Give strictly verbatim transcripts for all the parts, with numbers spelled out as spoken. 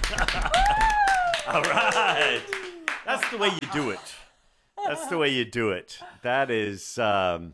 All right. That's the way you do it. That's the way you do it. That is um,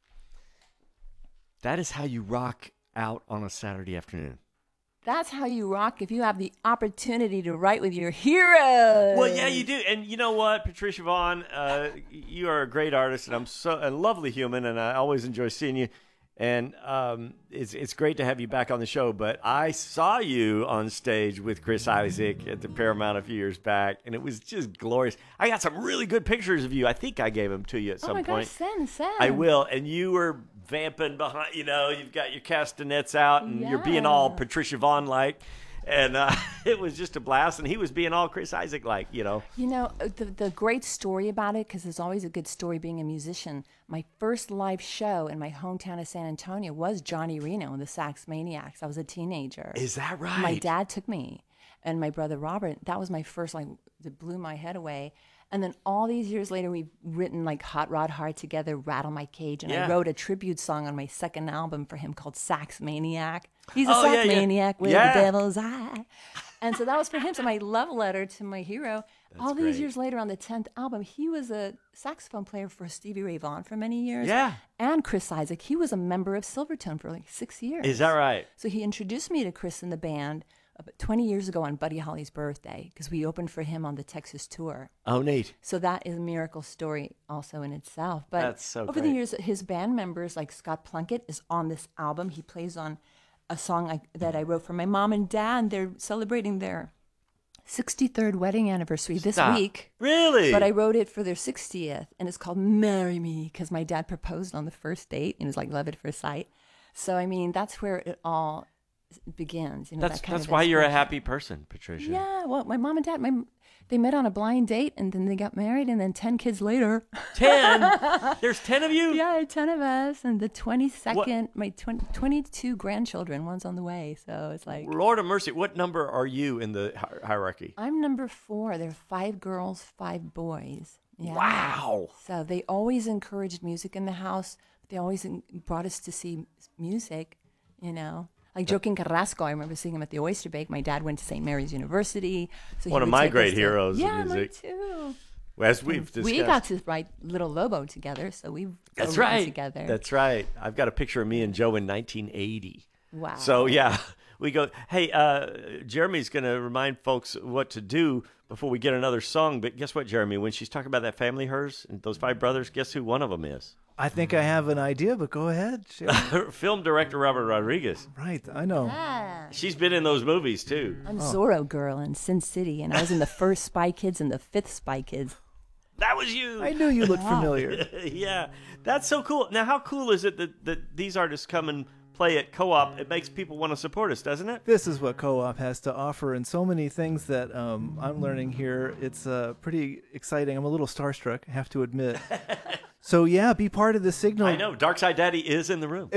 that is how you rock out on a Saturday afternoon. That's how you rock if you have the opportunity to write with your heroes. Well, yeah, you do. And you know what, Patricia Vaughn, uh, you are a great artist, and I'm so a lovely human, and I always enjoy seeing you. And um, it's it's great to have you back on the show. But I saw you on stage with Chris Isaak at the Paramount a few years back, and it was just glorious. I got some really good pictures of you. I think I gave them to you at some oh my point. gosh, send, send. I will. And you were vamping behind, you know, you've got your castanets out, and yeah. you're being all Patricia Vaughn-like. And uh, it was just a blast, and he was being all Chris Isaak-like, you know. You know, the the great story about it, because there's always a good story being a musician, my first live show in my hometown of San Antonio was Johnny Reno and the Sax Maniacs. I was a teenager. Is that right? My dad took me, and my brother Robert. That was my first, like, it blew my head away. And then all these years later, we've written like Hot Rod Hard together, Rattle My Cage, and yeah. I wrote a tribute song on my second album for him called Sax Maniac. He's a oh, sax yeah, yeah. maniac with yeah. the devil's eye. And so that was for him. So my love letter to my hero. That's all these great. years later on the tenth album, he was a saxophone player for Stevie Ray Vaughan for many years. Yeah. And Chris Isaak. He was a member of Silvertone for like six years. Is that right? So he introduced me to Chris and the band about twenty years ago on Buddy Holly's birthday, because we opened for him on the Texas tour. Oh, neat. So that is a miracle story also in itself. But That's so over great. the years, his band members, like Scott Plunkett, is on this album. He plays on a song I, that I wrote for my mom and dad. They're celebrating their sixty-third wedding anniversary this Stop. week. Really? But I wrote it for their sixtieth, and it's called Marry Me, because my dad proposed on the first date, and it was like love at first sight. So, I mean, that's where it all begins. You know, That's that kind that's of why you're a inspiration. happy person, Patricia. Yeah, well, my mom and dad, my they met on a blind date, and then they got married, and then ten kids later. Ten? There's ten of you? Yeah, ten of us, and the twenty-second, my twenty, twenty-two grandchildren, one's on the way, so it's like... Lord of mercy, what number are you in the hi- hierarchy? I'm number four. There are five girls, five boys. Yeah. Wow. So they always encouraged music in the house. They always in- brought us to see music, you know. Like Joaquin Carrasco, I remember seeing him at the Oyster Bake. My dad went to Saint Mary's University. So he One of would my take great us to- heroes of yeah, music. mine too. As we've discussed. We got to write Little Lobo together, so we've That's written right. together. That's right. I've got a picture of me and Joe in nineteen eighty. Wow. So, yeah, we go, hey, uh, Jeremy's going to remind folks what to do before we get another song. But guess what, Jeremy? When she's talking about that family of hers and those five brothers, guess who one of them is? I think I have an idea, but go ahead. Film director Robert Rodriguez. Right, I know. Ah. She's been in those movies, too. I'm Zorro Girl in Sin City, and I was in the first Spy Kids and the fifth Spy Kids. That was you. I knew you looked Wow. familiar. Yeah, that's so cool. Now, how cool is it that, that these artists come and play at Co-op? It makes people want to support us, doesn't it? This is what Co-op has to offer, and so many things that um, I'm learning here. It's uh, pretty exciting. I'm a little starstruck, I have to admit. So, yeah, be part of the Signal. I know. Dark Side Daddy is in the room.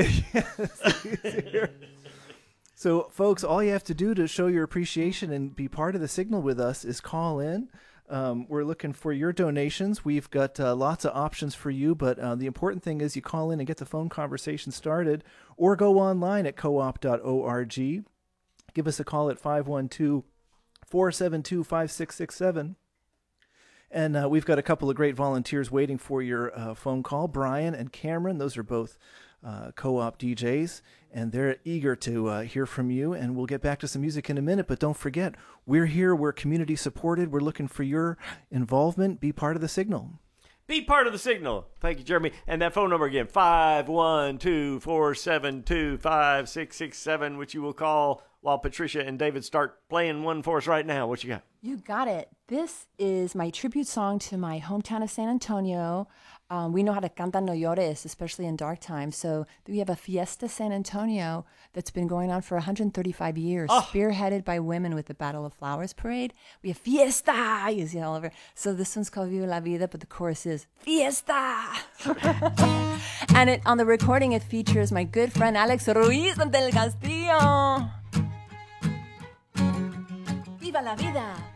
So, folks, all you have to do to show your appreciation and be part of the Signal with us is call in. Um, we're looking for your donations. We've got uh, lots of options for you, but uh, the important thing is you call in and get the phone conversation started, or go online at co op dot org. Give us a call at five one two, four seven two, five six six seven. And uh, we've got a couple of great volunteers waiting for your uh, phone call. Brian and Cameron, those are both uh, co-op D Js, and they're eager to uh, hear from you. And we'll get back to some music in a minute, but don't forget, we're here, we're community supported, we're looking for your involvement. Be part of the Signal. Be part of the Signal. Thank you, Jeremy. And that phone number again, five one two, four seven two, five six six seven, which you will call while Patricia and David start playing one for us right now. What you got? You got it. This is my tribute song to my hometown of San Antonio. Um, we know how to canta no llores, especially in dark times. So we have a Fiesta San Antonio that's been going on for one hundred thirty-five years, Oh. spearheaded by women with the Battle of Flowers Parade. We have Fiesta, you see it all over. So this one's called Viva la Vida, but the chorus is Fiesta. And it, on the recording, it features my good friend Alex Ruiz del Castillo. Viva la vida.